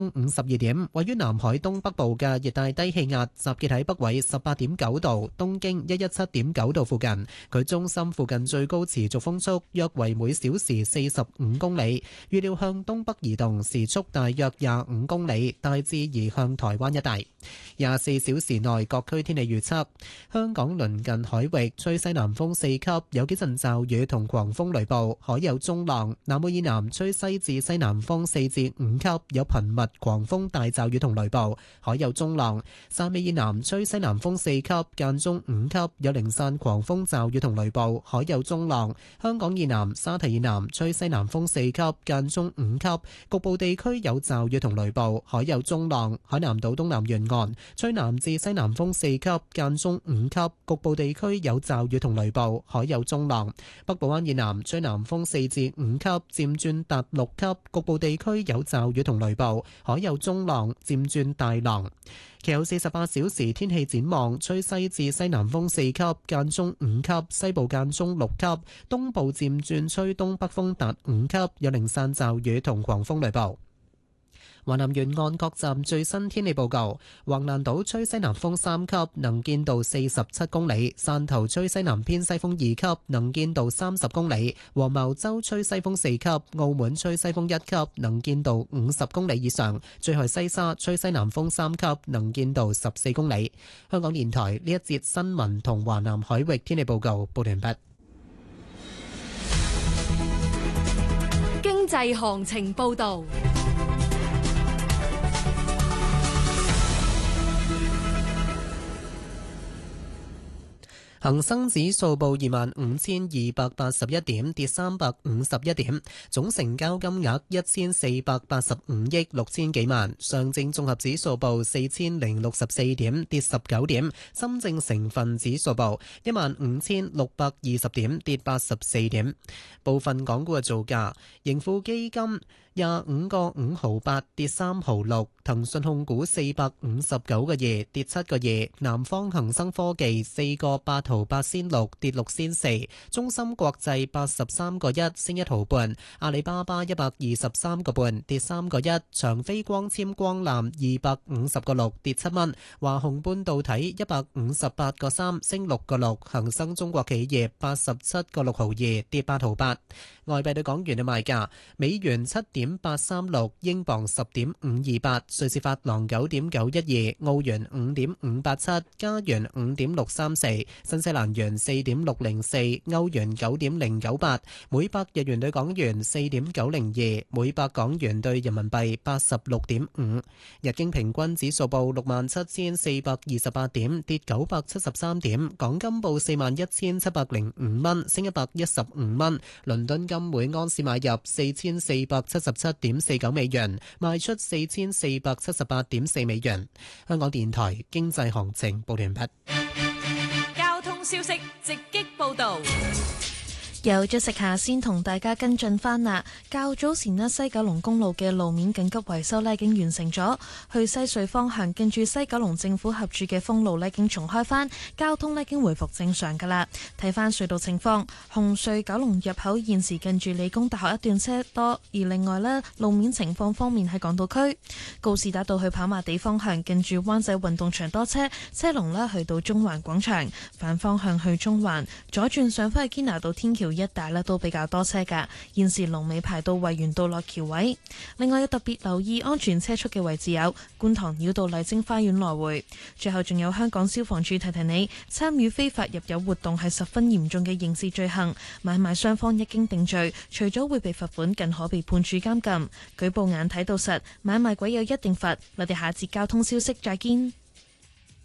52點，位於南海東北部嘅熱帶低氣壓集結喺北緯18.9度、東經117.9度附近。佢中心附近最高持續風速約為每小時45公里，預料向東北移動，時速大約25公里，大致移向台灣一帶。24小時內各區天氣預測：香港鄰近海域吹西南風4級，有幾陣驟雨同狂風雷暴，海有中浪；南澳以南吹西至西南風4至5級，有頻密狂風大驟雨同雷暴，海有中浪；汕尾以南吹西南風4級，間中5級，有零散狂風驟雨同雷暴，海有中浪；香港以南沙堤以南吹西南風4級，間中5級，局部地區有驟雨同雷暴，海有中浪；海南島東南沿岸吹南至西南風4級，間中5級，局部地區有驟雨同雷暴，海有中浪。北部灣以南吹南風4至5級，漸轉達6級，局部地區有驟雨同雷暴，海有中浪，漸轉大浪。其後48小時天氣展望，吹西至西南風4級，間中5級，西部間中6級，東部漸轉吹東北風達5級，有零散驟雨同狂風雷暴。華南沿岸各站最新天氣報告：橫瀾島吹西南風3級，能見度47公里；汕頭吹西南偏西風2級，能見度30公里；黃茅洲吹西風4級，澳門吹西風1級，能見度50公里以上；最後西沙吹西南風3級，能見度14公里。香港電台呢一節新聞同華南海域天氣報告報完畢。 經濟行情報導。恒生指數報25,281點，跌351點，總成交金額1485億6千幾萬。上證綜合指數報4064點，跌19點。深證成分指數報15,620點，跌84點。部分港股嘅造價：盈富基金25個5毫8，跌3毫6；騰訊控股459個2，跌7個2；南方恒生科技4個8毫8仙6，跌6仙4；中芯國際83個1，升1毫半；阿里巴巴123個半，跌3個1；長飛光纖光纜250個6，跌7蚊；華虹半導體158個3，升6個6；恒生中國企業87個6毫2，跌8毫8。外幣對港元嘅賣價：美元7.836，英鎊10.528，瑞士法郎9.912，澳元5.587，加元5.634，新西蘭元4.604，歐元9.098，每百日元對港元4.902，每百港元對人民幣86.5。日經平均指數報67,428點，跌973點。港金報41,705蚊，升115蚊。倫敦金每盎司買入4477.49美元，賣出4478.4美元。香港電台經濟行情報完畢。 交通消息直擊報道。 有咗食下先同大家跟進翻啦。較早前呢，西九龍公路嘅路面緊急維修呢已經完成咗，去西隧方向近住西九龍政府合署嘅封路呢已經重開翻，交通呢已經回復正常噶啦。睇翻隧道情況，紅隧九龍入口現時近住理工大學一段車多，而另外呢，路面情況方面喺港島區告士打道去跑馬地方向近住灣仔運動場多車，車龍呢去到中環廣場，反方向去中環左轉上返去堅拿道天橋一帶咧都比較多車噶，現時龍尾排到維園道落橋位。另外要特別留意安全車速嘅位置有觀塘繞道麗晶花園來回。最後仲有香港消防處提提你，參與非法入油活動係十分嚴重嘅刑事罪行，買賣雙方一經定罪，除咗會被罰款，更可被判處監禁。舉報眼睇到實，買賣鬼有一定罰。我哋下節交通消息再見。